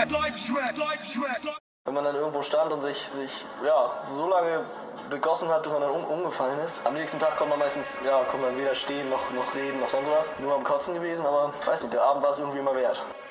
Wenn man dann irgendwo stand und sich so lange begossen hat, bis man dann umgefallen ist. Am nächsten Tag kommt man meistens, kommt man weder stehen noch reden noch sonst was. Nur am Kotzen gewesen, aber weiß nicht, der Abend war es irgendwie immer wert.